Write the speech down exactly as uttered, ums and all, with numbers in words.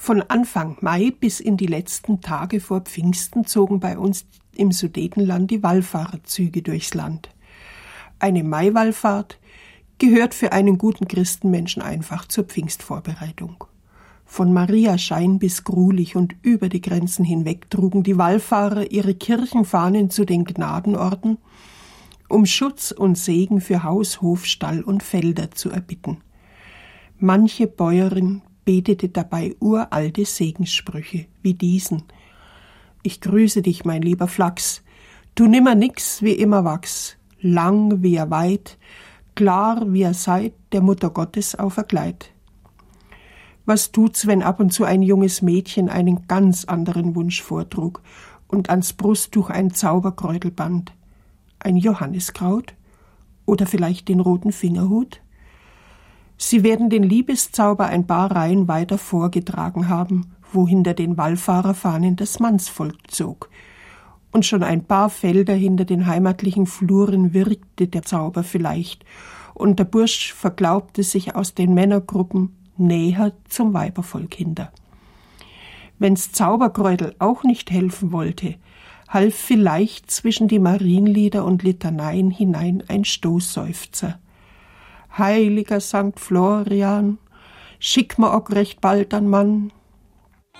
Von Anfang Mai bis in die letzten Tage vor Pfingsten zogen bei uns im Sudetenland die Wallfahrerzüge durchs Land. Eine Maiwallfahrt gehört für einen guten Christenmenschen einfach zur Pfingstvorbereitung. Von Mariaschein bis Grulich und über die Grenzen hinweg trugen die Wallfahrer ihre Kirchenfahnen zu den Gnadenorten, um Schutz und Segen für Haus, Hof, Stall und Felder zu erbitten. Manche Bäuerin betete dabei uralte Segenssprüche wie diesen: Ich grüße dich, mein lieber Flachs, du nimmer nix wie immer wachs, lang wie er weit, klar wie er seid, der Mutter Gottes auf Gleit. Was tut's, wenn ab und zu ein junges Mädchen einen ganz anderen Wunsch vortrug und ans Brusttuch ein Zauberkräutel band? Ein Johanniskraut? Oder vielleicht den roten Fingerhut? Sie werden den Liebeszauber ein paar Reihen weiter vorgetragen haben, wo hinter den Wallfahrerfahnen das Mannsvolk zog. Und schon ein paar Felder hinter den heimatlichen Fluren wirkte der Zauber vielleicht, und der Bursch verglaubte sich aus den Männergruppen näher zum Weibervolk hinter. Wenn's Zauberkräutel auch nicht helfen wollte, half vielleicht zwischen die Marienlieder und Litaneien hinein ein Stoßseufzer. Heiliger Sankt Florian, schick mir auch recht bald an Mann,